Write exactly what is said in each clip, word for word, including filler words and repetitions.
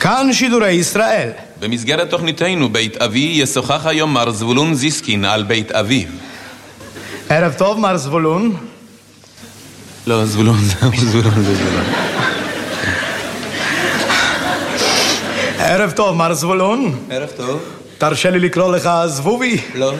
כאן שידורי ישראל. במסגרת תוכניתנו בית אבי ישוחח היום מר זבולון זיסקין על בית אביו. ערב טוב, מר זבולון. לא, זבולון זה זבולון זה זבולון. ערב טוב, מר זבולון. ערב טוב. תרשה לי לקרוא לך זבובי? לא.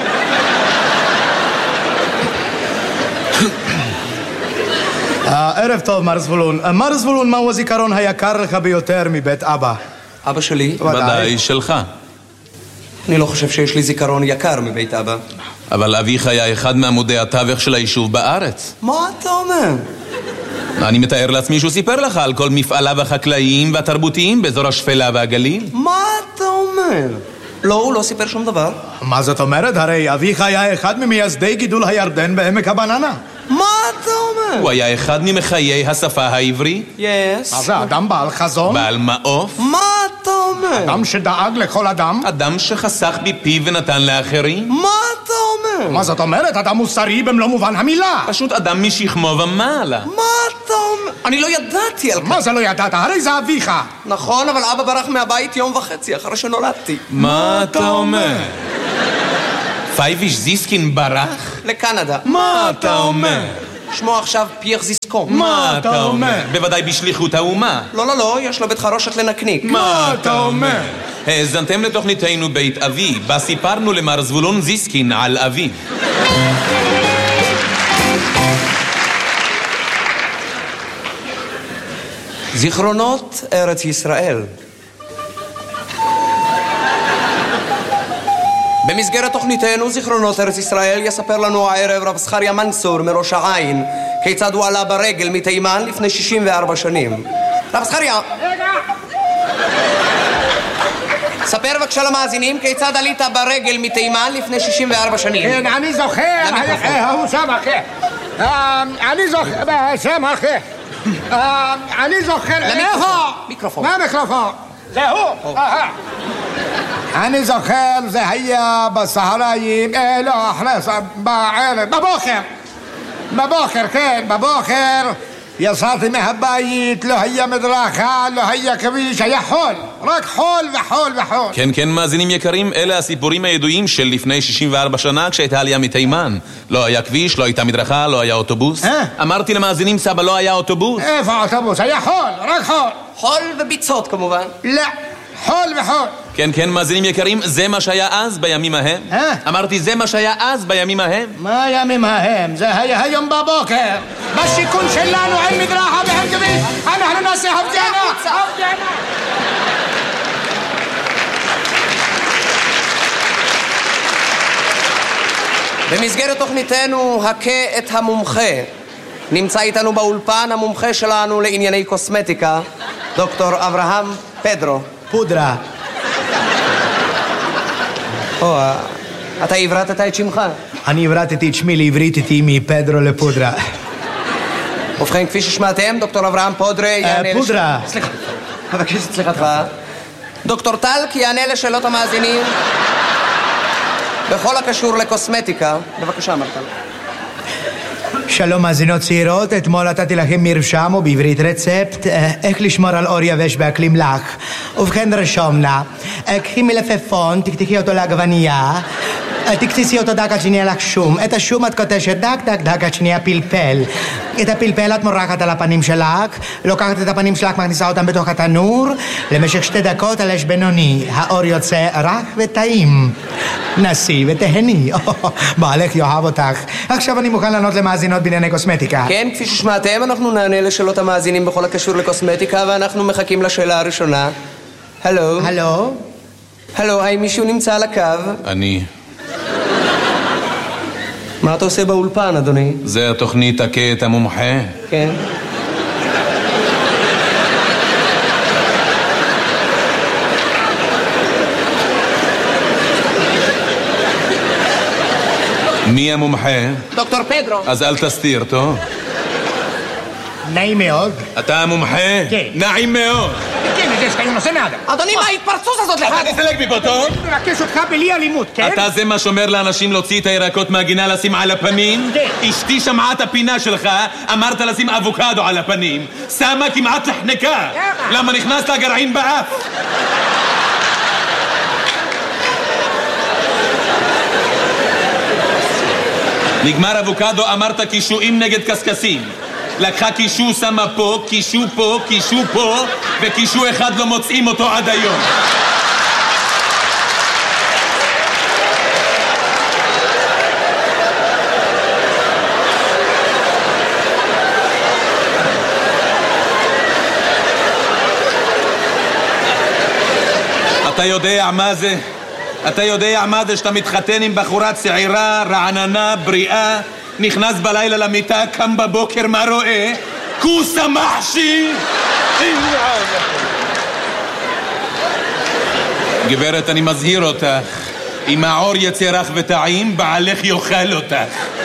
ערב טוב, מר זבולון. מר זבולון, מהו הזיכרון היקר לך ביותר מבית אבא? אבא שלי? ודאי שלך. אני לא חושב שיש לי זיכרון יקר מבית אבא. אבל אביך היה אחד מעמודי התווך של היישוב בארץ. מה אתה אומר? אני מתאר לעצמי שהוא סיפר לך על כל מפעליו החקלאיים והתרבותיים באזור השפלה והגליל. מה אתה אומר? לא, הוא לא סיפר שום דבר. מה זאת אומרת? הרי אביך היה אחד ממייסדי גידול הירדן בעמק הבננה. מה אתה אומר? הוא היה אחד ממחיי השפה העברית. יס. מה זה, אדם בעל חזון? בעל מעוף. מה אתה אומר? אדם שדאג לכל אדם? אדם שחסך בפיו ונתן לאחרים. מה אתה אומר? מה זאת אומרת? אדם מוסרי במלוא מובן המילה. פשוט אדם משכמו ומעלה. מה אתה אומר? אני לא ידעתי על כך. מה זה לא ידעת? הרי זה אביך. נכון, אבל אבא ברח מהבית יום וחצי אחרי שנולדתי. מה אתה אומר? פייביש זיסקין ברח? לקנדה. מה אתה אומר? שמו עכשיו פייר זיסקון. מה אתה אומר? בוודאי בשליחות האומה. לא, לא, לא, יש לו בית חרושת לנקניק. מה אתה אומר? האזנתם לתוכניתנו בית אבי, בה סיפרנו למר זבולון זיסקין על אביו. זיכרונות ארץ ישראל. במסגרת תוכניתנו זיכרונות ארץ ישראל יספר לנו הערב רב זכריה מנסור מראש העין כיצד הוא עלה ברגל מתימן לפני שישים וארבע שנים. רב זכריה, רגע! ספר בבקשה למאזינים כיצד עלית ברגל מתימן לפני שישים וארבע שנים. כן, אני זוכר. הוא שם אחר. אני זוכר. שם אחר. אני זוכר. למיקרופון. מיקרופון. מה המיקרופון? זה הוא. אני זוכר, זה היה בסהריים, לא, אחרי, בערב, בבוקר. בבוקר, כן, בבוקר. יצאתי מהבית, לא היה מדרכה, לא היה כביש, היה חול. רק חול וחול וחול. כן, כן, מאזינים יקרים, אלה הסיפורים הידועים של לפני שישים וארבע שנה כשהייתה עלייה מתימן. לא היה כביש, לא הייתה מדרכה, לא היה אוטובוס. אה? אמרתי למאזינים, סבא, לא היה אוטובוס. איפה האוטובוס? היה חול, רק חול. חול וביצות כמובן. לא, חול וחול. כן, כן, מאזינים יקרים, זה מה שהיה אז בימים ההם. אה? אמרתי, זה מה שהיה אז בימים ההם. מה הימים ההם? זה היה היום בבוקר. בשיכון שלנו אין מדרכה ואין כביש. אנחנו נעשה הפגנה. הפגנה. במסגרת תוכניתנו הכה את המומחה נמצא איתנו באולפן המומחה שלנו לענייני קוסמטיקה דוקטור אברהם פדרו. פודרה. או, אתה עברתת את שמך? אני עברתתי את שמי לעברית איתי מפדרו לפודרה. ובכן, כפי ששמעתם, דוקטור אברהם פודרה יענה... פודרה. סליחה, מבקש את סליחתך. דוקטור טלק יענה לשאלות המאזינים בכל הקשור לקוסמטיקה. בבקשה, מר טלק. שלום מאזינות צעירות, אתמול נתתי לכם מרשם או בעברית רצפט איך לשמור על אור יבש באקלים לח. ובכן רשום נא, קחי מלפפון, תקתקי אותו לעגבנייה, תקציסי אותו דק עד שנהיה לך שום. את השום את קוטשת דק דק דק עד שנהיה פלפל. את הפלפל את מורחת על הפנים שלך, לוקחת את הפנים שלך, מכניסה אותם בתוך התנור למשך שתי דקות על אש בינוני. האור יוצא רך וטעים. נסי ותהני. בעלך יאהב אותך. עכשיו אני מוכן לענות למאזינות בענייני קוסמטיקה. כן, כפי ששמעתם, אנחנו נענה לשאלות המאזינים בכל הקשור לקוסמטיקה, ואנחנו מחכים לשאלה הראשונה. הלו? הלו? הלו, האם מישהו נמצא על הקו? אני. מה אתה עושה באולפן, אדוני? זה התוכנית הכה את המומחה. כן. מי המומחה? דוקטור פדרו. אז אל תסתיר, טוב? נעים מאוד. אתה המומחה? כן. נעים מאוד. כן, זה שאני נושא מאדם. אדוני, מה ההתפרצות הזאת לך? אתה תסלק מפה, טוב? אני מבקש אותך בלי אלימות, כן? אתה זה מה שאומר לאנשים להוציא את הירקות מהגינה לשים על הפנים? כן. אשתי שמעה את הפינה שלך, אמרת לשים אבוקדו על הפנים. שמה כמעט לחנקה. למה נכנס לה גרעין באף? נגמר אבוקדו, אמרת קישואים נגד קסקסים. לקחה קישו, שמה פה, קישו פה, קישו פה, וקישו אחד לא מוצאים אותו עד היום. אתה יודע מה זה? אתה יודע מה זה שאתה מתחתן עם בחורה צעירה, רעננה, בריאה, נכנס בלילה למיטה, קם בבוקר, מה רואה? כוסה מחשי! גברת, אני מזהיר אותך, אם העור יצא רך וטעים, בעלך יאכל אותך.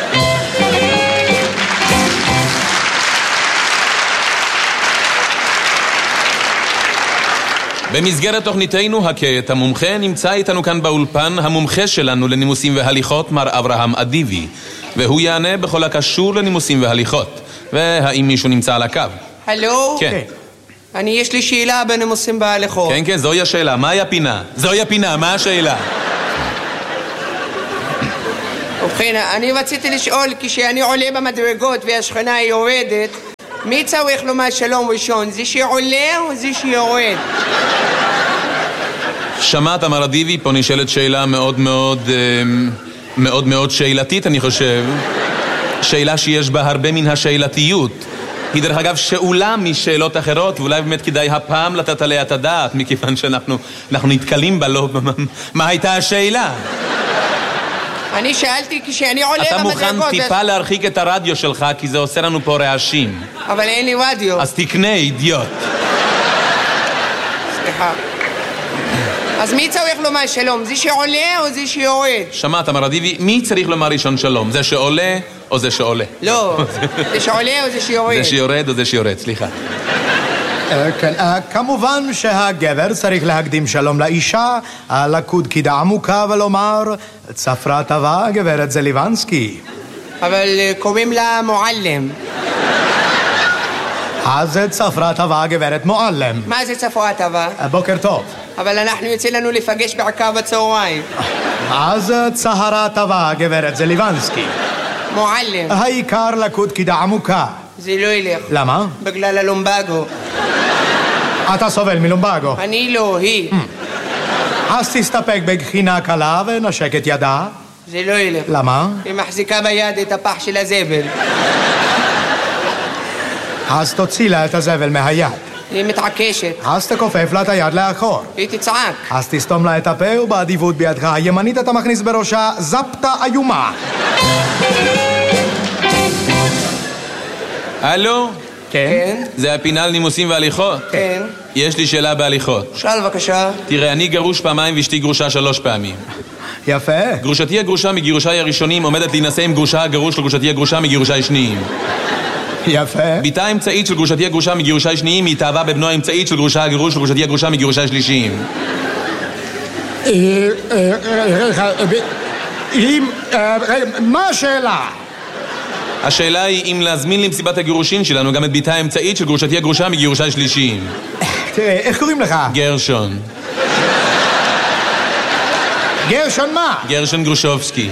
במסגרת תוכניתנו הקט המומחה נמצא איתנו כאן באולפן המומחה שלנו לנימוסים והליכות, מר אברהם אדיבי, והוא יענה בכל הקשור לנימוסים והליכות. והאם מישהו נמצא על הקו? הלו? כן. אני, יש לי שאלה בנימוסים והליכות. כן, כן, זוהי השאלה. מהי הפינה? זוהי הפינה, מה השאלה? ובכן, אני רציתי לשאול, כשאני עולה במדרגות והשכנה היא יורדת, מי צריך לומר שלום ראשון? זה שעולה או זה שיורד? שמעת, מר אדיבי, פה נשאלת שאלה מאוד מאוד מאוד מאוד שאלתית, אני חושב. שאלה שיש בה הרבה מן השאלתיות. היא דרך אגב שאולה משאלות אחרות, ואולי באמת כדאי הפעם לתת עליה את הדעת, מכיוון שאנחנו אנחנו נתקלים בה, לא... מה הייתה השאלה? אני שאלתי כשאני עולה במדרגות... אתה מוכן טיפה להרחיק את הרדיו שלך, כי זה עושה לנו פה רעשים. אבל אין לי רדיו. אז תקנה, אידיוט. סליחה. אז מי צריך לומר שלום? זה שעולה או זה שיורד? שמעת, מר אדיבי, מי צריך לומר ראשון שלום? זה שעולה או זה שעולה? לא, זה שעולה או זה שיורד? זה שיורד או זה שיורד, סליחה. כן, כמובן שהגבר צריך להקדים שלום לאישה, לקוד קידה עמוקה ולומר צפרה טובה, גברת זליבנסקי. אבל קוראים לה מועלם. אז צפרה טובה, גברת מועלם. מה זה צפרה טובה? בוקר טוב. אבל אנחנו יוצא לנו לפגש בעיקר בצהריים. אז צהרה טובה, גברת זליבנסקי. מועלם. העיקר לקוד קידה עמוקה. זה לא ילך. למה? בגלל הלומבגו. אתה סובל מלומבגו? אני לא, היא. אז תסתפק בגחינה קלה ונשק את ידה. זה לא ילך. למה? היא מחזיקה ביד את הפח של הזבל. אז תוציא לה את הזבל מהיד. היא מתעקשת. אז תכופף לה את היד לאחור. היא תצעק. אז תסתום לה את הפה, ובאדיבות בידך הימנית אתה מכניס בראשה זפתה איומה. הלו? כן? זה הפינה על נימוסים והליכות? כן. יש לי שאלה בהליכות. שאל בבקשה. תראה, אני גרוש פעמיים ואשתי גרושה שלוש פעמים. יפה. גרושתי הגרושה מגירושי הראשונים עומדת להינשא עם גרושה הגרוש לגרושתי הגרושה מגירושי שניים. יפה. ביתה האמצעית של גרושתי הגרושה מגירושי שניים היא התאהבה בבנו האמצעית של גרושה הגרוש לגרושתי הגרושה מגירושי שלישיים. מה השאלה? השאלה היא אם להזמין למסיבת הגירושין שלנו גם את ביתה האמצעית של גרושתי הגרושה מגירושי שלישיים. תראה, איך קוראים לך? גרשון. גרשון מה? גרשון גרושובסקי.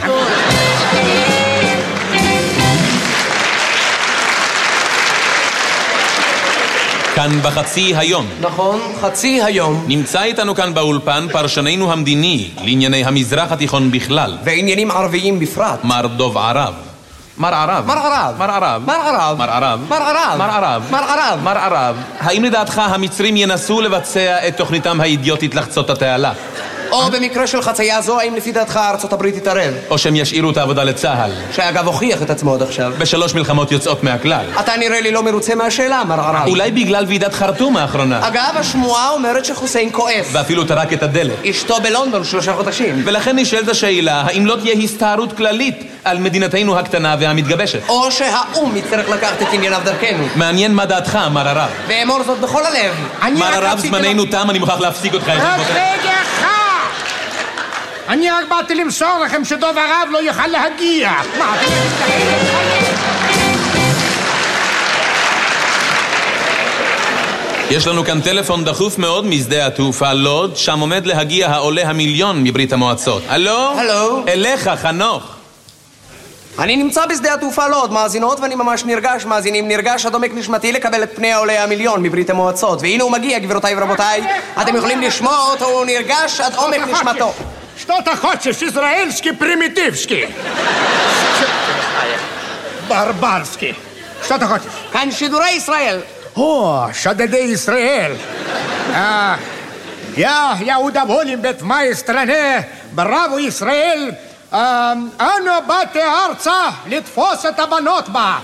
כאן בחצי היום. נכון, חצי היום. נמצא איתנו כאן באולפן פרשננו המדיני לענייני המזרח התיכון בכלל. ועניינים ערביים בפרט. מר דוב ערב. מר ערב. מר ערב. מר ערב. מר ערב. מר ערב. מר ערב. מר ערב. מר ערב. מר ערב. האם לדעתך המצרים ינסו לבצע את תוכניתם האידיוטית לחצות את התעלה? או במקרה של חצייה זו, האם לפי דעתך ארצות הברית תתערב? או שהם ישאירו את העבודה לצהל. שאגב הוכיח את עצמו עד עכשיו. בשלוש מלחמות יוצאות מהכלל. אתה נראה לי לא מרוצה מהשאלה, מר ערב. אולי בגלל ועידת חרטום האחרונה. אגב, השמועה אומרת שחוסיין כועס. ואפילו טרק את הדלת. אשתו בלונדון שלושה חודשים. ולכן נשאלת השאלה, האם לא תהיה הסתערות כללית על מדינתנו הקטנה והמתגבשת? או שהאום יצטרך לקחת את ענייניו דרכנו. מעניין מה דעתך, מר הרב. ואמור זאת בכל הלב. מר הרב, זמננו תם, אני מוכרח להפסיק אותך. רגע אחד! אני רק באתי למסור לכם שדוב הרב לא יוכל להגיע. מה, אתם מסתכלים? יש לנו כאן טלפון דחוף מאוד משדה התעופה לוד, שם עומד להגיע העולה המיליון מברית המועצות. הלו? הלו? אליך, חנוך. אני נמצא בשדה התעופה לוד, מאזינות, ואני ממש נרגש, מאזינים, נרגש עד עומק נשמתי לקבל את פני העולה המיליון מברית המועצות. והנה הוא מגיע, גבירותיי ורבותיי, אתם יכולים לשמוע אותו, הוא נרגש עד עומק נשמתו. Что ты хочешь? Израильский, примитивский. Барбарский. Что ты хочешь? כאן שידורי ישראל. О, шадеды Израиль. А, я, я удоволен быть в моей стране. Браво, Израиль. А, אנו באתי ארצה לתפוס את הבנות בה.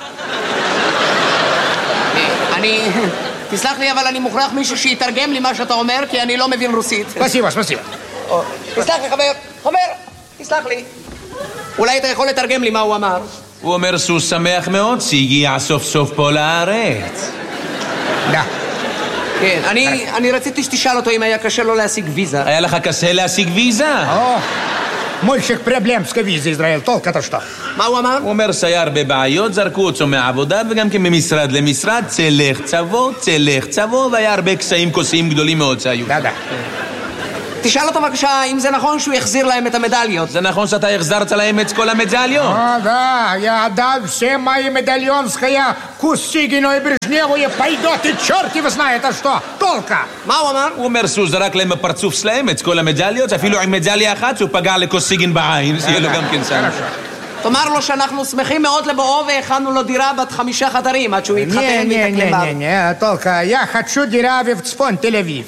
אני... תסלח לי, אבל אני מוכרח מישהו שיתרגם לי מה שאתה אומר, כי אני לא מבין רוסית. ספסיבה, ספסיבה. תסלח לי, חבר. חבר, תסלח לי. אולי אתה יכול לתרגם לי מה הוא אמר? הוא אומר שהוא שמח מאוד שהגיע סוף סוף פה לארץ. לא. כן, אני, אני רציתי שתשאל אותו אם היה קשה לו להשיג ויזה. היה לך קשה להשיג ויזה? או, מולשיק פרבלמסקה ויזה ישראל, טולק אתה שטח. מה הוא אמר? הוא אומר שהיה הרבה בעיות, זרקו אותו מהעבודה וגם כן ממשרד למשרד, צלח צבו, צלח צבו, והיה הרבה קשיים כוסיים גדולים מאוד שהיו. דה דה. תשאל אותו בבקשה אם זה נכון שהוא יחזיר להם את המדליות. זה נכון שאתה החזרת להם את כל המדליות? О, да, я отдам все мои медальонские Кусигину и Брежневу и пойдет, и черт его знает, а что? Толка! מה הוא אמר? הוא אומר שהוא זרק להם בפרצוף שלהם את כל המדליות, אפילו עם מדליה אחת שהוא פגע לקוסיגין בעין, שיהיה לו גם כן סל. תאמר לו שאנחנו שמחים מאוד לבואו והכנו לו דירה בת חמישה חדרים עד שהוא יתחתן ויתקלם בה. Не-не-не, Толка, я хочу דירה בצפון תל אביב.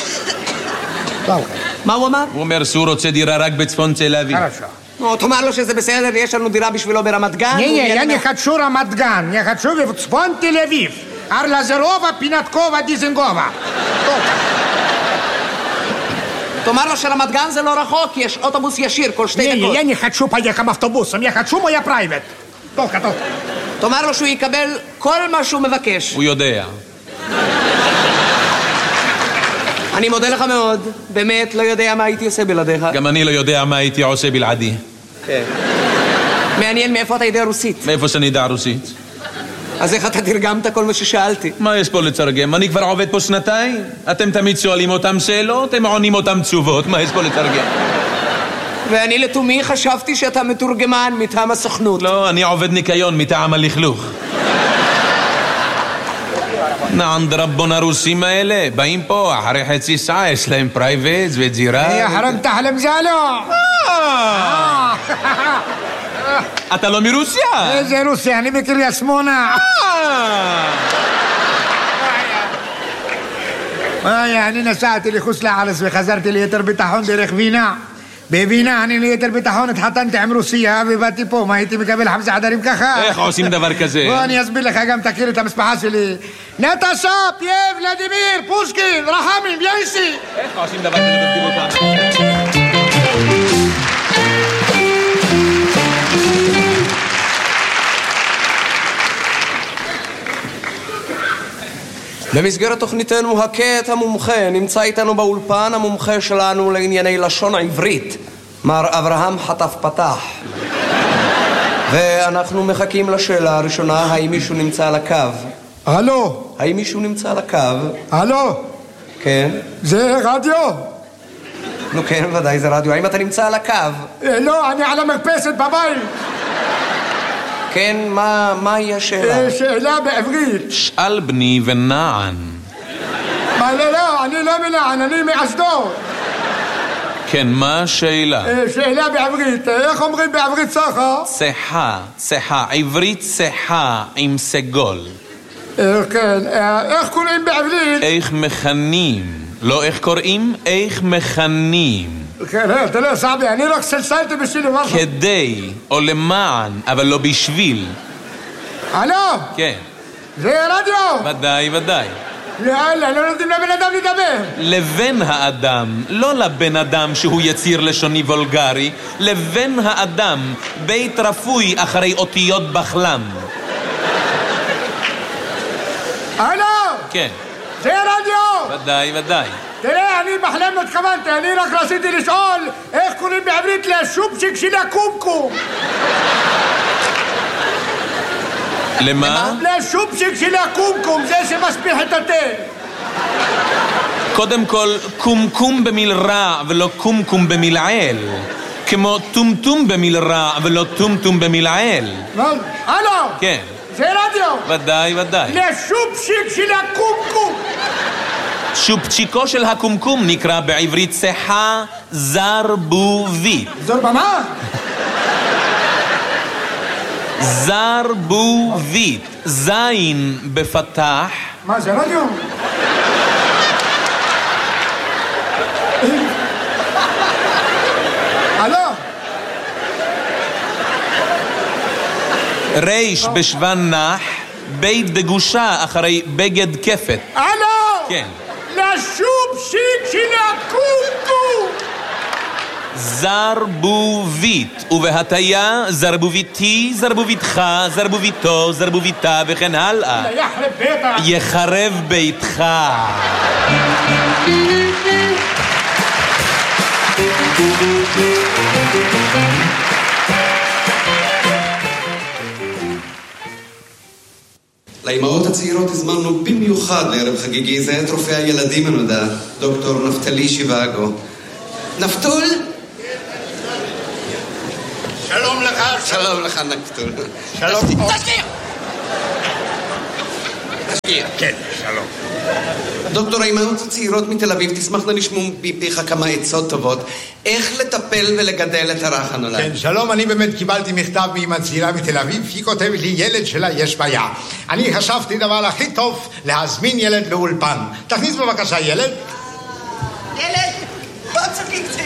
מה הוא אמר? הוא אומר שהוא רוצה דירה רק בצפון תל אביב. נו, תאמר לו שזה בסדר, יש לנו דירה בשבילו ברמת גן. Не-не, я не хочу רמת גן, я хочу בצפון תל אביב. ארלזרова, פינתקובה, דיזנגובה. תאמר לו שרמת גן זה לא רחוק, כי יש אוטובוס ישיר כל שתי דקות. Не-не, я не хочу поехать автобусом, я хочу моя private. Толка, толка. תאמר לו שהוא יקבל כל מה שהוא מבקש. הוא יודע. אני מודה לך מאוד, באמת לא יודע מה הייתי עושה בלעדיך. גם אני לא יודע מה הייתי עושה בלעדי. כן. מעניין מאיפה אתה יודע רוסית. מאיפה שאני יודע רוסית? אז איך אתה תרגמת כל מה ששאלתי? מה יש פה לתרגם? אני כבר עובד פה שנתיים. אתם תמיד שואלים אותם שאלות, הם עונים אותם תשובות. מה יש פה לתרגם? ואני לתומי חשבתי שאתה מתורגמן מטעם הסוכנות. לא, אני עובד ניקיון מטעם הלכלוך. נען דרבון הרוסים האלה, באים פה אחרי חצי שעה, יש להם פרייבט וג'ירה. يا حرمت أحلم زالو. אתה לא מרוסיה? איזה רוסיה, אני בקריית שמונה. אני נסעתי לחוץ לארץ וחזרתי ליתר ביטחון דרך וינה. בווינה אני ליתר ביטחון התחתנתי עם רוסיה ובאתי פה, מה הייתי מקבל חמסה חדרים ככה? איך עושים דבר כזה? בוא אני אסביר לך, גם תכיר את המשפחה שלי. נטשה, פייב, ולדימיר, פושקין, רחמים, יאיסי. איך עושים דבר כזה? תסביר אותם. במסגרת תוכניתנו הקט המומחה נמצא איתנו באולפן המומחה שלנו לענייני לשון עברית, מר אברהם חטף פתח. ואנחנו מחכים לשאלה הראשונה, האם מישהו נמצא על הקו? הלו? האם מישהו נמצא על הקו? הלו? כן. זה רדיו? נו כן, ודאי זה רדיו. האם אתה נמצא על הקו? לא, אני על המרפסת בבית. כן, מה, מהי השאלה? שאלה בעברית. שאל בני ונען. מה, לא, לא, אני לא מנען, אני מאשדוד. כן, מה השאלה? שאלה בעברית, איך אומרים בעברית סחה? צחה, צחה, עברית צחה עם סגול. כן, איך קוראים בעברית? איך מכנים? לא איך קוראים, איך מכנים. כן, תראה, סעבי, אני רק סלסלתי בשביל דבר. כדי, או למען, אבל לא בשביל. הלו? כן. זה רדיו? ודאי, ודאי. יאללה, לא נותנים לבן אדם לדבר. לבן האדם, לא לבן אדם שהוא יציר לשוני וולגרי, לבן האדם, בית רפוי אחרי אותיות בחלם. הלו? כן. זה רדיו? ודאי, ודאי. תראה, אני בחלם לא התכוונתי, אני רק רציתי לשאול איך קוראים בעברית לשופשיק של הקומקום. למה? לשופשיק של הקומקום, זה שמשפיח את התה. קודם כל, קומקום במיל רע ולא קומקום במילעל. כמו טומטום במיל רע ולא טומטום במילעל. הלו? כן. זה רדיו? ודאי, ודאי. לשופשיק של הקומקום. שופצ'יקו של הקומקום נקרא בעברית שיחה זרבובית. זרבמה? זרבובית. זין בפתח. מה זה רדיו? הלו? ריש בשוון נח, בית דגושה אחרי בגד כפת. הלו? כן. לשופשיק של הקומקום. זרבובית, ובהטיה זרבוביתי, זרבוביתך, זרבוביתו, זרבוביתה וכן הלאה. יחרב ביתך. יחרב ביתך. לאמהות הצעירות הזמנו במיוחד לערב חגיגי זה את רופא הילדים הנודע, דוקטור נפתלי שיבאגו. נפתול? שלום לך. שלום לך נפתול. שלום. תשקיע! תשקיע. כן, שלום. דוקטור, האמהות הצעירות מתל אביב תשמחנה לשמוע מפיך כמה עצות טובות איך לטפל ולגדל את הרך הנולד. כן, שלום, אני באמת קיבלתי מכתב מאמא צעירה מתל אביב, היא כותבת לי ילד שלה יש בעיה. אני חשבתי דבר הכי טוב להזמין ילד לאולפן. תכניס בבקשה ילד. ילד, בוא תסתכל קצת.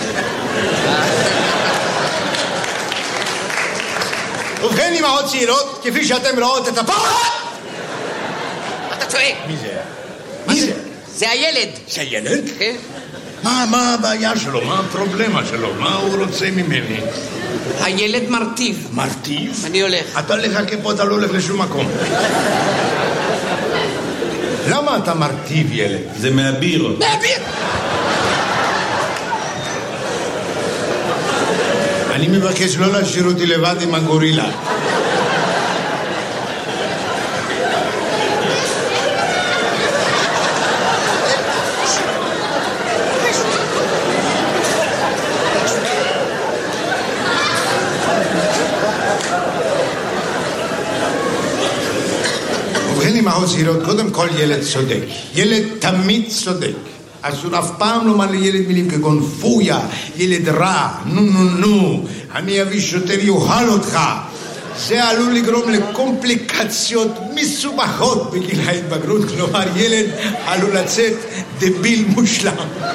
ובכן אמהות צעירות, כפי שאתם רואות את הפחד. אתה צועק. מי זה? מי זה? זה הילד. זה ילד? כן. מה, מה הבעיה שלו? מה הפרובלמה שלו? מה הוא רוצה ממני? הילד מרטיב. מרטיב? אני הולך. אתה לחכה פה, אתה לא הולך לשום מקום. למה אתה מרטיב ילד? זה מהביר. מהביר! אני מבקש לא להשאיר אותי לבד עם הגורילה. ובכן אמהות צעירות, קודם כל ילד צודק. ילד תמיד צודק. אסור אף פעם לומר לילד מילים כגון פויה, ילד רע, נו נו נו, אני אביא שוטר יוכל אותך. זה עלול לגרום לקומפליקציות מסובכות בגיל ההתבגרות, כלומר ילד עלול לצאת דביל מושלם.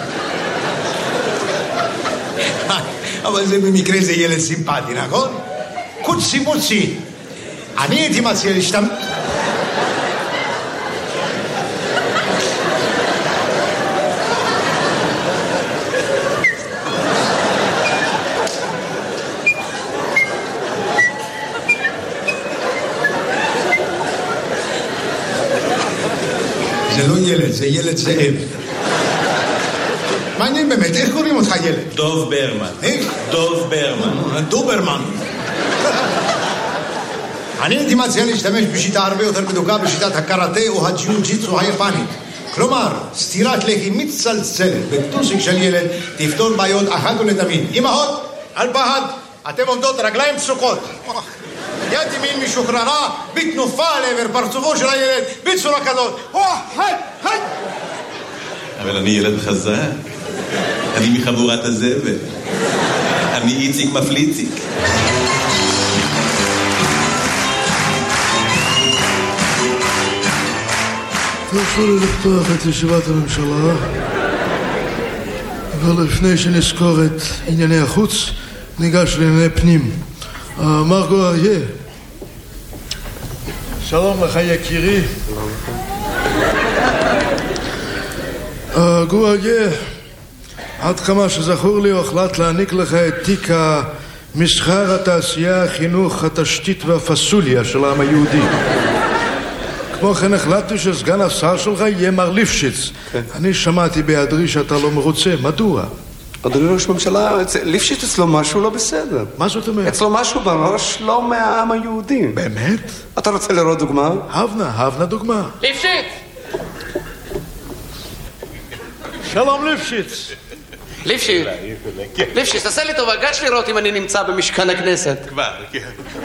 אבל זה במקרה זה ילד סימפטי, נכון? קוצי מוצי. אני הייתי מציע להשתמש... זה לא ילד, זה ילד זאב. מעניין באמת, איך קוראים אותך ילד? דוב ברמן. איך? דוב ברמן. דוברמן. אני הייתי מציע להשתמש בשיטה הרבה יותר בדוקה, בשיטת הקראטה או הג'יוג'יצו היפנית. כלומר, סטירת לחי מצלצלת בטוסיק של ילד תפתור בעיות אחת ולתמיד. אמהות, אל פחד, אתם עומדות רגליים פסוקות. יד ימין משוחררה, בתנופה לעבר פרצופו של הילד, בצורה כזאת. היי, היי. אבל אני ילד חזק. אני מחבורת הזבל. אני איציק מפליציק. תרשו לי לפתוח את ישיבת הממשלה, אבל לפני שנזכור את ענייני החוץ, ניגש לענייני פנים. מרגו אריה. שלום לך יקירי. גו אריה, עד כמה שזכור לי הוחלט להעניק לך את תיק המסחר, התעשייה, החינוך, התשתית והפסוליה של העם היהודי. כמו כן החלטתי שסגן השר שלך יהיה מר ליפשיץ. אני שמעתי בהיעדרי שאתה לא מרוצה. מדוע? אדוני ראש הממשלה, ליפשיץ אצלו משהו לא בסדר. מה זאת אומרת? אצלו משהו בראש לא מהעם היהודי. באמת? אתה רוצה לראות דוגמה? הבנה, הבנה דוגמה. ליפשיץ! שלום ליפשיץ. ליפשיץ, ליפשיץ, תעשה לי טובה, גש לראות אם אני נמצא במשכן הכנסת. כבר, כן.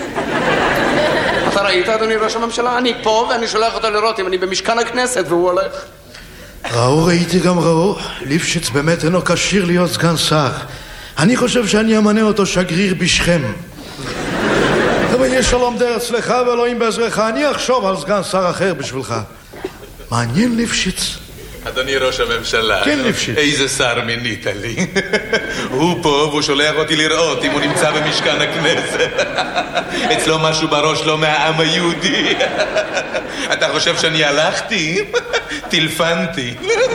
אתה ראית, אדוני ראש הממשלה? אני פה ואני שולח אותו לראות אם אני במשכן הכנסת והוא הולך. ראו, ראיתי גם ראו. ליפשיץ באמת אינו כשיר להיות סגן שר. אני חושב שאני אמנה אותו שגריר בשכם. אבל יש שלום דר אצלך ואלוהים בעזרך. אני אחשוב על סגן שר אחר בשבילך. מעניין ליפשיץ. אדוני ראש הממשלה, כן, ליפשיץ. איזה שר מינית לי. הוא פה והוא שולח אותי לראות אם הוא נמצא במשכן הכנסת. אצלו משהו בראש לא מהעם היהודי. אתה חושב שאני הלכתי? טלפנתי.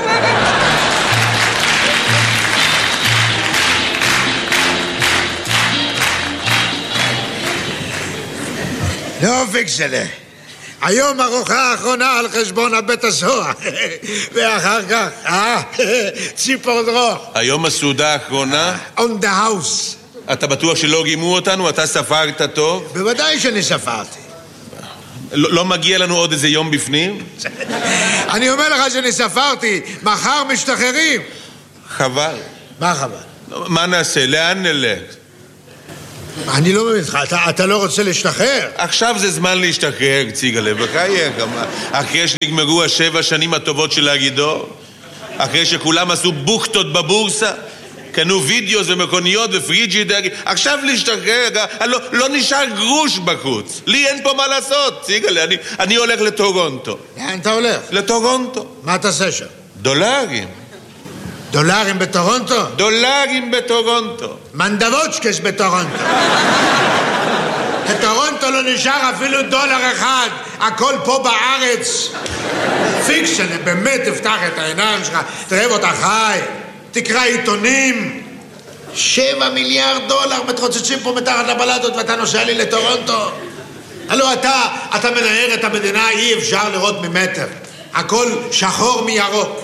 לא פיקסלה. היום ארוחה האחרונה על חשבון הבית הסוהר. ואחר כך, אה? ציפור דרוך. היום הסעודה האחרונה? On the house. אתה בטוח שלא גימו אותנו? אתה ספרת טוב? בוודאי שאני ספרתי. לא, לא מגיע לנו עוד איזה יום בפנים? אני אומר לך שאני ספרתי. מחר משתחררים. חבל. מה חבל? מה נעשה? לאן נלך? אני לא מבין לך, אתה, אתה לא רוצה להשתחרר? עכשיו זה זמן להשתחרר, ציגלה, בחייך. אחרי שנגמרו השבע שנים הטובות של הגידור, אחרי שכולם עשו בוכטות בבורסה, קנו וידאוס ומכוניות ופריג'ידר, עכשיו להשתחרר, לא, לא נשאר גרוש בחוץ. לי אין פה מה לעשות, ציגלה, אני, אני הולך לטורונטו. לאן אתה הולך? לטורונטו. מה תעשה שם? דולרים. דולרים בטורונטו? דולרים בטורונטו. מנדבוצ'קס בטורונטו. בטורונטו לא נשאר אפילו דולר אחד. הכל פה בארץ. פיקשן, באמת תפתח את העיניים שלך, תראה אותה חי, תקרא עיתונים. שבע מיליארד דולר מתרוצצים פה מתחת לבלטות ואתה נוסע לי לטורונטו. הלו אתה, אתה מנהר את המדינה, אי אפשר לראות ממטר. הכל שחור מירוק.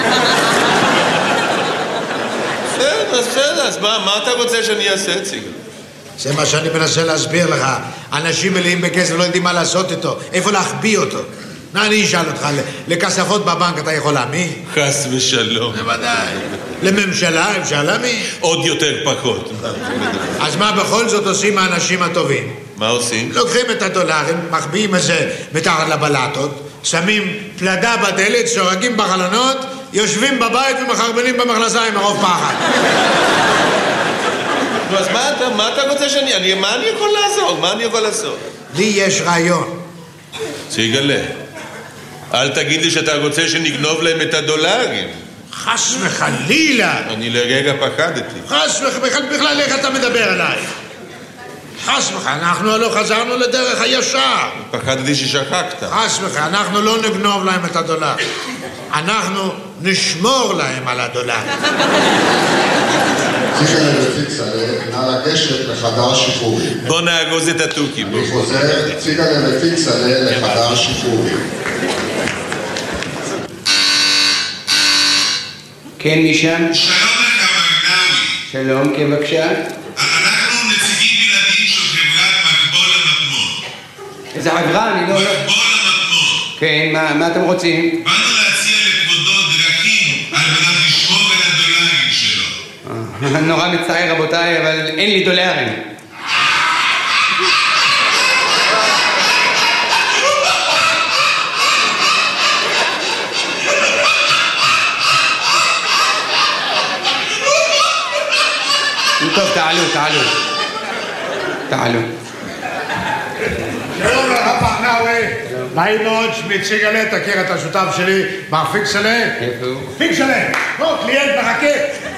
בסדר, בסדר, אז מה, מה אתה רוצה שאני אעשה, ציגל? זה מה שאני מנסה להסביר לך. אנשים מלאים בכסף לא יודעים מה לעשות איתו, איפה להחביא אותו. מה אני אשאל אותך, לכספות בבנק אתה יכול להמי? חס ושלום. בוודאי. לממשלה אפשר להמי? עוד יותר פחות. אז מה בכל זאת עושים האנשים הטובים? מה עושים? לוקחים את הדולרים, מחביאים את זה מתחת לבלטות, שמים פלדה בדלת, שורגים בחלונות, יושבים בבית ומחרבנים במכנסיים מרוב פחד. נו, אז מה אתה, מה אתה רוצה שאני... אני, מה אני יכול לעזור? מה אני יכול לעשות? לי יש רעיון. ציגלה, אל תגיד לי שאתה רוצה שנגנוב להם את הדולרים. חס וחלילה. אני לרגע פחדתי. חס וחלילה, בכלל איך אתה מדבר אליי? חס וחלילה, אנחנו לא חזרנו לדרך הישר. פחדתי ששכחת. חס וחלילה, אנחנו לא נגנוב להם את הדולר. אנחנו נשמור להם על הדולר. ציגלה ופיקסלה, נא לגשת לחדר השחרורים. בוא נאגוז את התוכי. אני חוזר, ציגלה ופיקסלה לחדר השחרורים. כן, משם? שלום לך, מגנאווי. שלום, כן, בבקשה. אנחנו נציגים בלעדיים של חברת מקבול המטמון. איזה חברה? אני לא... מקבול המטמון. כן, מה, מה אתם רוצים? באנו להציע לכבודו דרכים על מנת לשמור על הדולרים שלו. נורא מצער, רבותיי, אבל אין לי דולרים. טוב, תעלו, תעלו. תעלו. שלום לך, פרנאווי. נעים מאוד, שמי ציגלה, תכיר את השותף שלי, מר פיקסלה. איפה הוא? פיקסלה, בוא, קליינט מחכה.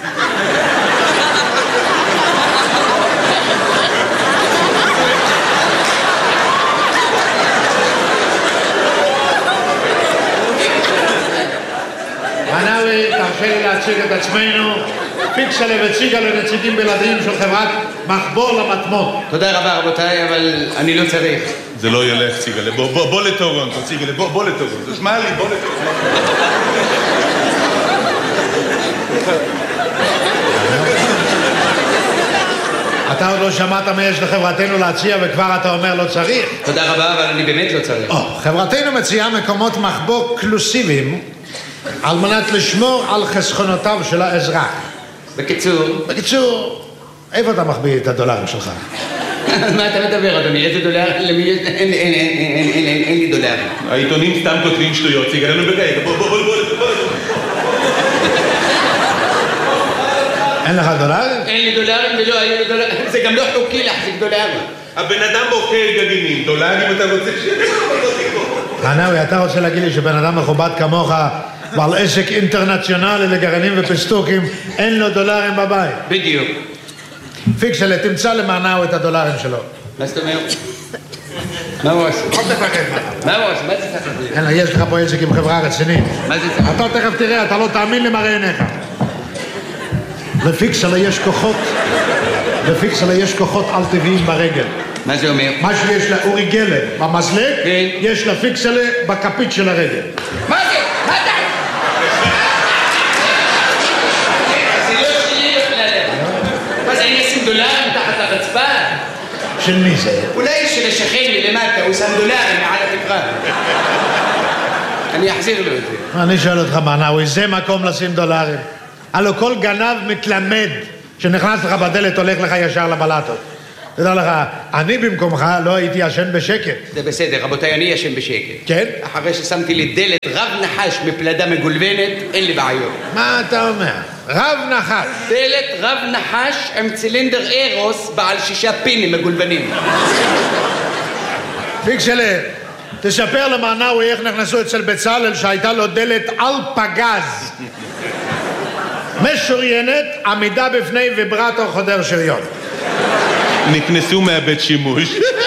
מנאווי, תרשה לי להציג את עצמנו. פיקסלה וציגלה נציגים בלעדיים של חברת מחבור למטמון. תודה רבה רבותיי, אבל אני לא צריך. זה לא ילך, ציגלה. בוא, בוא, בוא לטורונטו, ציגלה. בוא, בוא לטורונטו. תשמע לי, בוא לטורונטו. אתה עוד לא שמעת מה יש לחברתנו להציע וכבר אתה אומר לא צריך? תודה רבה, אבל אני באמת לא צריך. או, חברתנו מציעה מקומות מחבוא קלוסיביים על מנת לשמור על חסכונותיו של האזרח. בקיצור... בקיצור, איפה אתה מחביא את הדולרים שלך? מה אתה מדבר, אדוני? איזה דולר? למי יש... אין לי דולרים. העיתונים סתם כותבים שטויות, ציגלה, נו בקייק. בוא, בוא, בוא, בוא. אין לך דולרים? אין לי דולרים ולא היו לי דולרים. זה גם לא חוקי להחזיק דולרים. הבן אדם מוכר גרעינים, דולרים אתה רוצה ש... מנאווי, אתה רוצה להגיד לי שבן אדם מכובד כמוך בעל עסק אינטרנציונלי לגרעינים ופסטוקים אין לו דולרים בבית? בדיוק. פיקסלה, תמצא למנאווי את הדולרים שלו. מה זאת אומרת? מה הוא עושה? מה הוא עושה? מה זה תחת? אלא, יש לך פה עסק עם חברה רצינית. מה זה תחת? אתה תכף תראה, אתה לא תאמין למראה עיניך. לפיקסלה יש כוחות, לפיקסלה יש כוחות על טבעיים ברגל. מה זה אומר? מה שיש לאורי גלר במזלג, יש לפיקסלה בכפית של הרגל. מה זה? מה זה? זה לא שלי בכלל. מה זה, אני אשים דולרים תחת הרצפה? של מי זה? אולי של השכן מלמטה, הוא שם דולרים מעל התקרה. אני אחזיר לו את זה. אני שואל אותך, מנאווי, זה מקום לשים דולרים? הלו כל גנב מתלמד שנכנס לך בדלת הולך לך ישר לבלטות. תדע לך, אני במקומך לא הייתי ישן בשקט. זה בסדר, רבותיי, אני ישן בשקט. כן? אחרי ששמתי לי דלת רב נחש מפלדה מגולבנת, אין לי בעיות. מה אתה אומר? רב נחש. דלת רב נחש עם צילינדר אירוס בעל שישה פינים מגולבנים. פיקסלה, תספר למנאווי איך נכנסו אצל בצלאל שהייתה לו דלת על פגז. משוריינת, עמידה בפני ויברטור חודר שריון. נכנסו מהבית שימוש.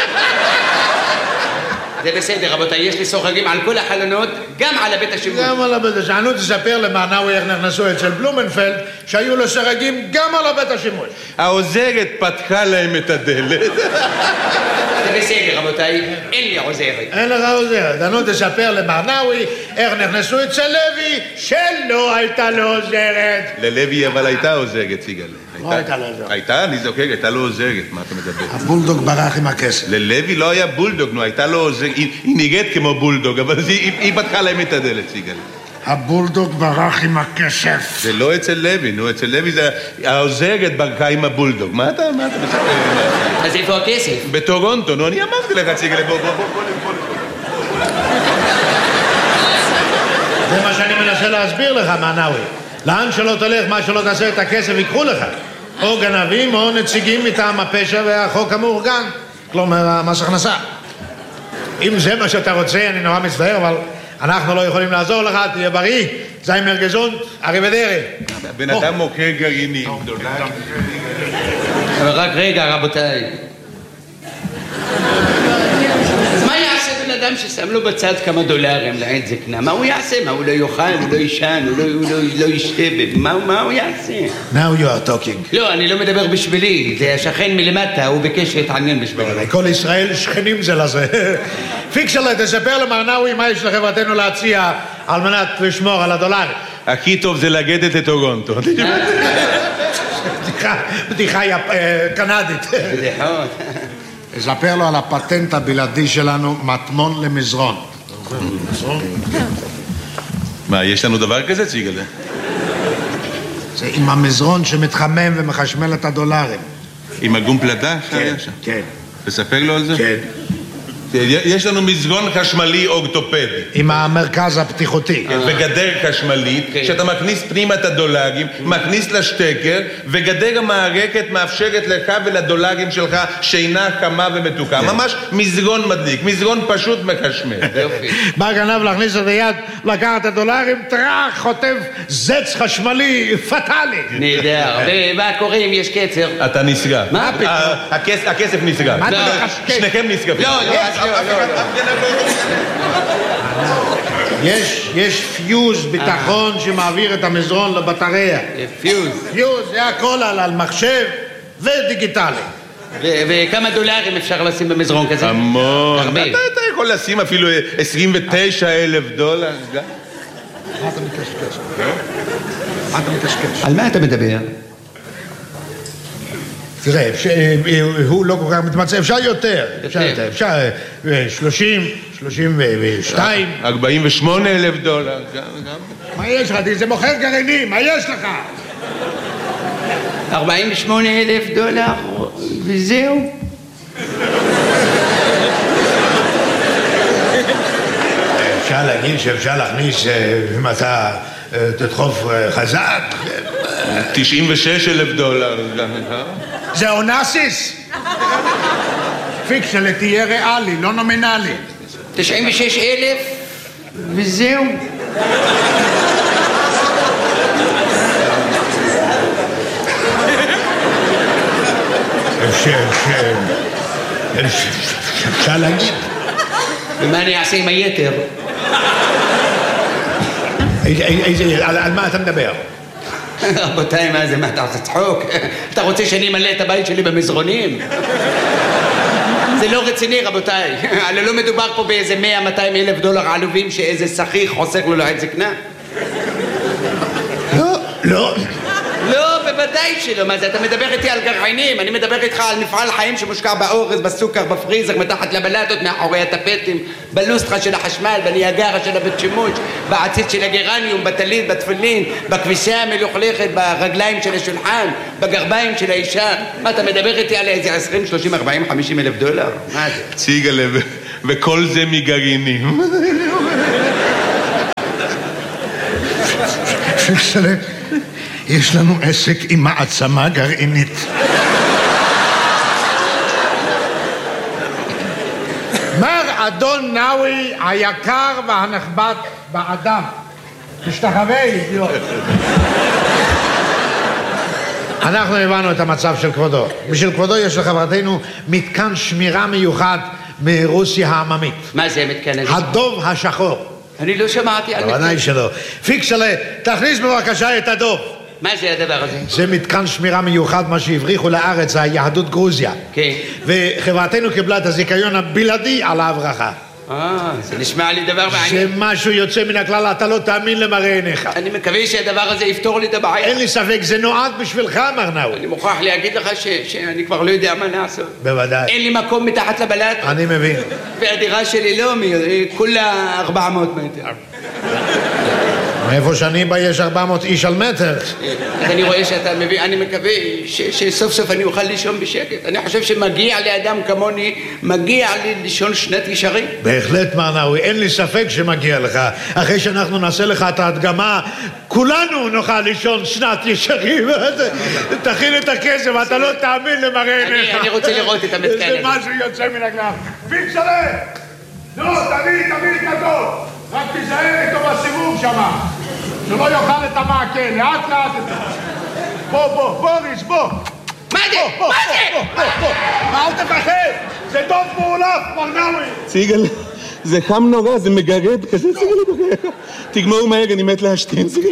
זה בסדר, רבותיי, יש לי סוחרים על כל החלונות, גם על הבית השימוש. גם על הבית השימוש. אני תספר למנאווי איך נכנסו אצל בלומנפלד, שהיו לו סרגים גם על הבית השימוש. העוזרת פתחה להם את הדלת. זה בסדר, רבותיי, אין לי עוזרת. אין לך עוזרת. אני תספר למנאווי איך נכנסו אצל לוי, שלא הייתה לו עוזרת. ללוי אבל הייתה עוזרת, ציגלה. לא הייתה לו עוזרת. הייתה, אני זוכר, הייתה לו עוזרת, מה אתה מדבר? הבולדוג ברח עם הכסף. ללוי לא היה בולדוג, נו, הייתה לו עוזרת, היא נראית כמו בולדוג, אבל היא פתחה להם את הדלת, ציגלה. הבולדוג ברח עם הכסף. זה לא אצל לוי, נו, אצל לוי זה העוזרת ברכה עם הבולדוג. מה אתה, מה אתה מספר? אז איפה הכסף? בטורונטו, נו, אני אמרתי לך, ציגלה, בוא, בוא, בוא, בוא, בוא. זה מה שאני מנסה להסביר לך, מנאווי. לאן שלא תלך, מה שלא תעשה את הכסף יקחו לך. או גנבים או נציגים מטעם הפשע והחוק המאורגן. כלומר, מס הכנסה. אם זה מה שאתה רוצה, אני נורא מצטער, אבל אנחנו לא יכולים לעזור לך, תהיה בריא. זיימר גזונט, אריבדרי. בן אדם מוכר גרעינים. אבל רק רגע, רבותיי. אז מה יעשה בן אדם ששם לו בצד כמה דולרים לעת זקנה? מה הוא יעשה? מה, הוא לא יאכל, הוא לא יישן, הוא לא ישב? מה הוא יעשה? Now you are talking. לא, אני לא מדבר בשבילי. זה השכן מלמטה, הוא ביקש להתעניין בשבילי. כל ישראל שכנים זה לזה. פיקסלה, תספר למנאווי מה יש לחברתנו להציע על מנת לשמור על הדולר. הכי טוב זה לגדת את טורונטו. בדיחה קנדית. בדיחות. תספר לו על הפטנט הבלעדי שלנו, מטמון למזרון. מה, יש לנו דבר כזה, ציגלה? זה עם המזרון שמתחמם ומחשמל את הדולרים. עם הגום פלדה? כן, כן. תספר לו על זה? כן. יש לנו מזרון חשמלי אורתופדי. עם המרכז הפתיחותי. וגדר חשמלית, שאתה מכניס פנימה את הדולרים, מכניס לשטקר, וגדר המערכת מאפשרת לך ולדולרים שלך שינה חמה ומתוקה. ממש מזרון מדליק, מזרון פשוט מחשמל. בא גנב להכניס את היד, לקחת את הדולרים, טרח, חוטב זץ חשמלי פטאלי. נהדר. ומה קורה אם יש קצר? אתה נסגר. מה פתאום? הכסף נסגר. שניכם נסגרים. לא, לא, לא, לא. יש, יש פיוז ביטחון שמעביר את המזרון לבטריה. פיוז. פיוז, זה הכל על, על מחשב ודיגיטלי. וכמה דולרים אפשר לשים במזרון כזה? המון. אתה, אתה יכול לשים אפילו עשרים ותשעה אלף דולר. מה אתה מקשקש? מה אתה מקשקש? על מה אתה מדבר? תראה, הוא לא כל כך מתמצא, אפשר יותר, אפשר יותר, אפשר שלושים, שלושים ושתיים. ארבעים ושמונה אלף דולר. מה יש לך? זה מוכר גרעינים, מה יש לך? ארבעים ושמונה אלף דולר, וזהו. אפשר להגיד שאפשר להכניס, אם אתה תדחוף חזק. תשעים ושש אלף דולר. זה אונסיס? פיקשן, תהיה ריאלי, לא נומינלי. תשעים ושש אלף, וזהו. אפשר להגיד. ומה אני אעשה עם היתר? על מה אתה מדבר? רבותיי, מה זה? מה, אתה רוצה צחוק? אתה רוצה שאני אמלא את הבית שלי במזרונים? זה לא רציני, רבותיי. הרי לא מדובר פה באיזה מאה מאתיים אלף דולר עלובים שאיזה שכיר חוסך לו לעת זקנה. לא, לא. לא, בוודאי שלא. מה זה? אתה מדבר איתי על גרעינים, אני מדבר איתך על מפעל חיים שמושקע באורז, בסוכר, בפריזר, מתחת לבלטות, מאחורי הטפטים, בלוסטרה של החשמל, בניאגרה של הבית שימוש, בעציץ של הגרניום, בטלית, בתפילין, בכביסה המלוכלכת, ברגליים של השולחן, בגרביים של האישה. מה, אתה מדבר איתי על איזה עשרים, שלושים, ארבעים, חמישים אלף דולר? מה זה? ציגלה, וכל זה מגרעינים. יש לנו עסק עם מעצמה גרעינית. מר אדון נאווי היקר והנכבד באדם. תשתחווה, אידיוט. אנחנו הבנו את המצב של כבודו. בשביל כבודו יש לחברתנו מתקן שמירה מיוחד מרוסיה העממית. מה זה מתקן הזה? הדוב השחור. אני לא שמעתי על מתקן. בוודאי שלא. פיקסלה, תכניס בבקשה את הדוב. מה זה הדבר הזה? זה מתקן שמירה מיוחד, מה שהבריחו לארץ, היהדות גרוזיה. כן. וחברתנו קיבלה את הזיכיון הבלעדי על ההברחה. אה, זה נשמע לי דבר מעניין. זה משהו יוצא מן הכלל, אתה לא תאמין למראה עיניך. אני מקווה שהדבר הזה יפתור לי את הבעיה. אין לי ספק, זה נועד בשבילך, מר נאווי. אני מוכרח להגיד לך ש- שאני כבר לא יודע מה לעשות. בוודאי. אין לי מקום מתחת לבלט. אני מבין. והדירה שלי לא, כולה ארבע מאות מטר. מאיפה שאני בא יש ארבע מאות איש על מטר. אז אני רואה שאתה מבין, אני מקווה ש- שסוף סוף אני אוכל לישון בשקט. אני חושב שמגיע לאדם כמוני, מגיע לי לישון שנת ישרים. בהחלט, מר נאווי, אין לי ספק שמגיע לך. אחרי שאנחנו נעשה לך את ההדגמה, כולנו נוכל לישון שנת ישרים. תכין את הכסף, אתה לא תאמין למראה עיניך. אני רוצה לראות את המתקן הזה. זה משהו יוצא מן הכלל. פיקסלה! נו, תביא, תביא את הדוב. רק תיזהר איתו בסיבוב שמה. שלא יאכל את המעקה, לאט לאט את זה. בוא, בוא, בוריס, בוא. מה זה? מה זה? אל תפחד, זה דוב מעולף, מר נאווי. ציגל, זה חם נורא, זה מגרד כזה, ציגל, תגמור מהר, אני מת להשתין, ציגל.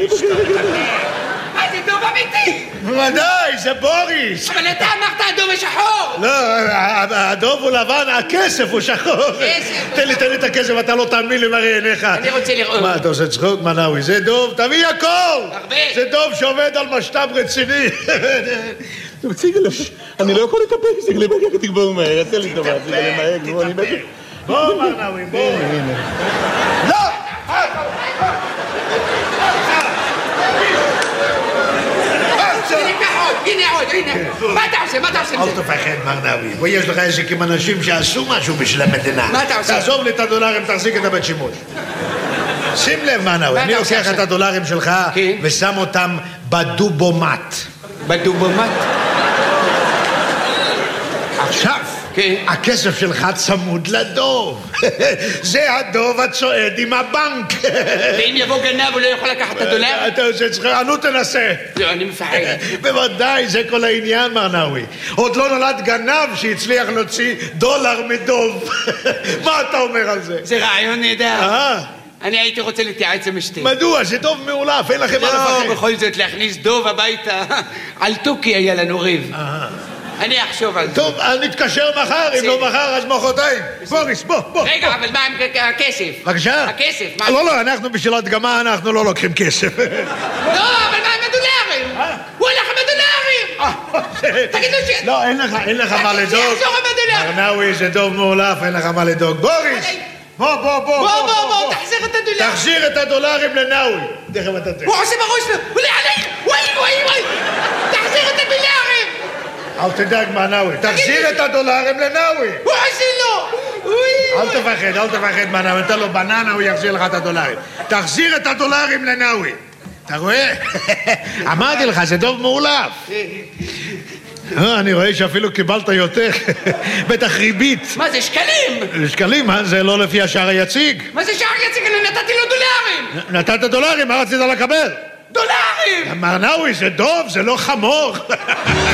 מה זה דוב אמיתי? בוודאי, זה בוריס. אבל אתה אמרת הדוב השחור. לא, הדוב הוא לבן, הכסף הוא שחור. כסף. תן לי, תן לי את הכסף, אתה לא תאמין למראה עיניך. אני רוצה לראות. מה, אתה עושה צחוק, מנאווי? זה דוב, תביא הכל. הרבה. זה דוב שעובד על משת"פ רציני. ציגל, אני לא יכול להתאפק, ציגל, בגלל תגמור מהר, עשה לי טובה, ציגל, מהר, כמו אני בטח. בוא, מנאווי, בוא. לא! הנה עוד, הנה עוד, הנה. מה אתה עושה? עושה? מה אתה עושה עם זה? אל תפחד, מר נאווי. פה יש לך עסק עם אנשים שעשו משהו בשביל המדינה. מה אתה עושה? תעזוב לי את הדולרים, תחזיק את הבית שימוש. שים לב, מר נאווי, אני לוקח את הדולרים שלך ושם אותם בדובומט. בדובומט? עכשיו, הכסף שלך צמוד לדוב. זה הדוב הצועד עם הבנק. ואם יבוא גנב הוא לא יכול לקחת את הדולר? אתה עושה צריך, נו תנסה. לא, אני מפחד. בוודאי, זה כל העניין, מר נאווי. עוד לא נולד גנב שהצליח להוציא דולר מדוב. מה אתה אומר על זה? זה רעיון נהדר. אה? אני הייתי רוצה להתייעץ עם אשתי. מדוע? זה דוב מאולף, אין לכם מה לפחד. לא, בכל זאת להכניס דוב הביתה. על תוכי היה לנו ריב. אני אחשוב על זה. טוב, אז נתקשר מחר, אם לא מחר אז מחרתיים. בוריס, בוא, בוא. רגע, אבל מה עם הכסף? בבקשה? הכסף, מה? לא, לא, אנחנו בשביל הדגמה, אנחנו לא לוקחים כסף. לא, אבל מה עם הדולרים? הוא הלך עם הדולרים! תגידו ש... לא, אין לך, אין לך מה לדאוג. שיחזור עם הדולרים! מר נאווי, זה דוב מאולף, אין לך מה לדאוג. בוריס! בוא, בוא, בוא, בוא, בוא, בוא, תחזיר את הדולרים. תחזיר את הדולרים לנאווי. תכף אתה תראה. הוא עושה בראש לו, הוא עולה עלי! וואי, וואי, וואי! תחזיר את הדולרים! אל תדאג, מר נאווי. תחזיר את הדולרים לנאווי. הוא עושה לו! אל תפחד, אל תפחד, מר נאווי. נתן לו בננה, הוא יחזיר לך את הדולרים. תחזיר את הדולרים לנאווי. אתה רואה? אמרתי לך, זה דוב מאולף. אני רואה שאפילו קיבלת יותר. בטח ריבית. מה זה, שקלים? שקלים, זה לא לפי השער היציג. מה זה שער יציג? אני נתתי לו דולרים! נתת דולרים, מה רצית לקבל? דולרים! מר נאווי, זה דוב, זה לא חמור.